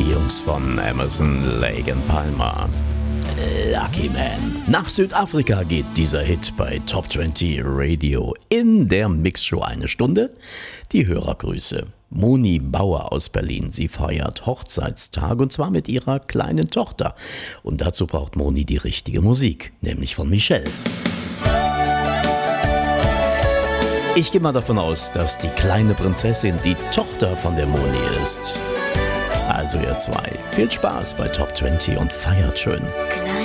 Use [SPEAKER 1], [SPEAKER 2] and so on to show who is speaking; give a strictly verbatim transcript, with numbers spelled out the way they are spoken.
[SPEAKER 1] Die Jungs von Emerson, Lake and Palmer. Lucky Man. Nach Südafrika geht dieser Hit bei Top zwanzig Radio in der Mixshow eine Stunde. Die Hörergrüße. Moni Bauer aus Berlin. Sie feiert Hochzeitstag und zwar mit ihrer kleinen Tochter. Und dazu braucht Moni die richtige Musik, nämlich von Michelle. Ich gehe mal davon aus, dass die kleine Prinzessin die Tochter von der Moni ist. Also ihr zwei, viel Spaß bei Top zwanzig und feiert schön.